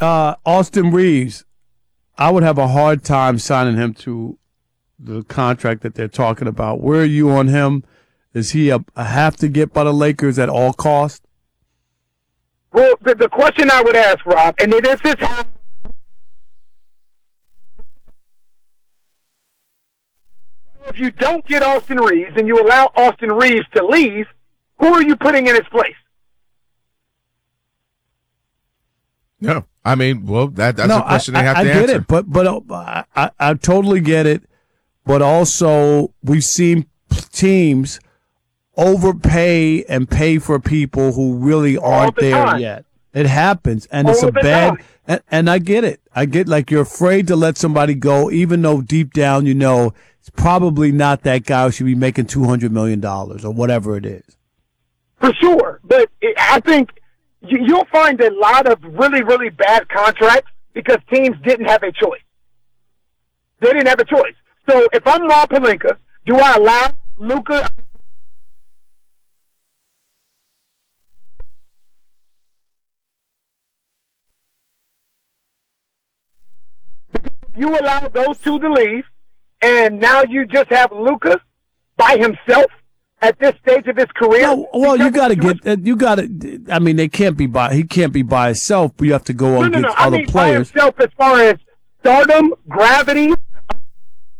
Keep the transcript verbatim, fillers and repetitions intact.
uh, Austin Reeves, I would have a hard time signing him to the contract that they're talking about. Where are you on him? Is he a, a have to get by the Lakers at all costs? Well, the, the question I would ask, Rob, and this is how if you don't get Austin Reeves and you allow Austin Reeves to leave, who are you putting in his place? No, I mean, well, that that's no, a question I, they have I, to I get answer. it, but but uh, I, I totally get it. But also, we've seen teams overpay and pay for people who really aren't the there time. yet. It happens, and All it's a the bad. time. And, and I get it. I get like you're afraid to let somebody go, even though deep down you know it's probably not that guy who should be making two hundred million dollars or whatever it is. For sure, but it, I think you, you'll find a lot of really, really bad contracts because teams didn't have a choice. They didn't have a choice. So if I'm Rob Pelinka, do I allow Luka? You allow those two to leave, and now you just have Luka by himself at this stage of his career. No, well, you got to get you got to. I mean, they can't be by. He can't be by himself. But you have to go no, no, against no. I other mean players. by himself as far as stardom, gravity,